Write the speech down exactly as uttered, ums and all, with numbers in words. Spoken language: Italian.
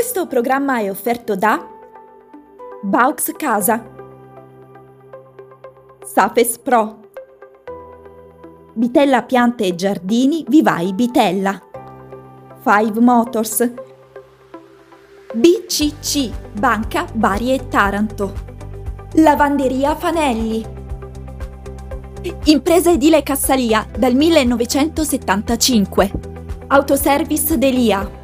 Questo programma è offerto da Baux Casa, Safes Pro, Bitella Piante e Giardini Vivai Bitella, Five Motors, B C C Banca Bari e Taranto, Lavanderia Fanelli, Impresa Edile Cassalia dal millenovecentosettantacinque, Autoservice Delia,